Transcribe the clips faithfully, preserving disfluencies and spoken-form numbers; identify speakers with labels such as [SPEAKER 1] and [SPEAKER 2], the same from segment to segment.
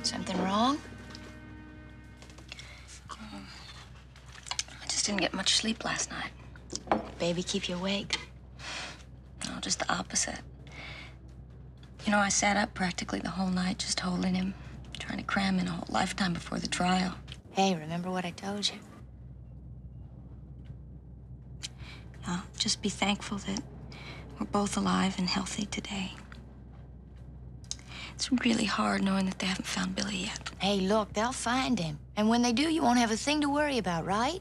[SPEAKER 1] Something wrong? Um, I just didn't get much sleep last night. Baby keep you awake? No, just the opposite. You know, I sat up practically the whole night just holding him, trying to cram in a whole lifetime before the trial. Hey, remember what I told you? Uh, just be thankful that we're both alive and healthy today. It's really hard knowing that they haven't found Billy yet. Hey, look, they'll find him. And when they do, you won't have a thing to worry about, right?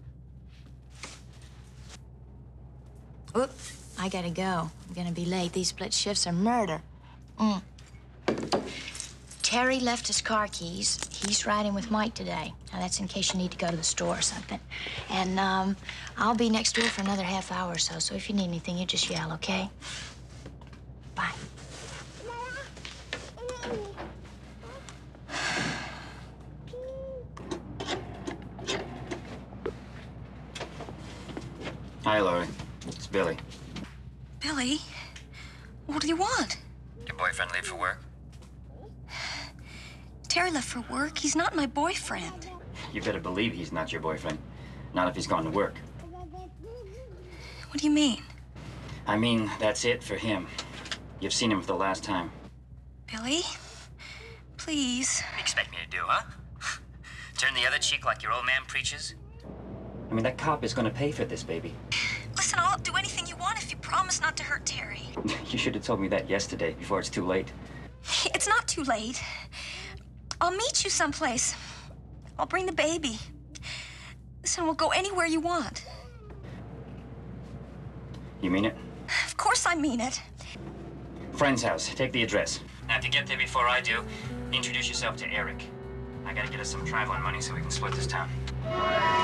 [SPEAKER 1] Oop, I gotta go. I'm gonna be late. These split shifts are murder. Mm. Terry left his car keys. He's riding with Mike today. Now, that's in case you need to go to the store or something. And, um, I'll be next door for another half hour or so, so if you need anything, you just yell, okay? Bye.
[SPEAKER 2] Hi, Laurie. It's Billy.
[SPEAKER 1] Billy? What do you want?
[SPEAKER 2] Your boyfriend leave for work?
[SPEAKER 1] Terry left for work. He's not my boyfriend.
[SPEAKER 2] You better believe he's not your boyfriend. Not if he's gone to work.
[SPEAKER 1] What do you mean?
[SPEAKER 2] I mean, that's it for him. You've seen him for the last time.
[SPEAKER 1] Billy? Please.
[SPEAKER 3] What do you expect me to do, huh? Turn the other cheek like your old man preaches?
[SPEAKER 2] I mean, that cop is gonna pay for this, baby.
[SPEAKER 1] Listen, I'll do anything you want if you promise not to hurt Terry.
[SPEAKER 2] You should have told me that yesterday, before it's too late.
[SPEAKER 1] It's not too late. I'll meet you someplace. I'll bring the baby. Listen, we'll go anywhere you want.
[SPEAKER 2] You mean it?
[SPEAKER 1] Of course I mean it.
[SPEAKER 2] Friend's house. Take the address.
[SPEAKER 3] Now, if you get there before I do, introduce yourself to Eric. I gotta get us some traveling money so we can split this town.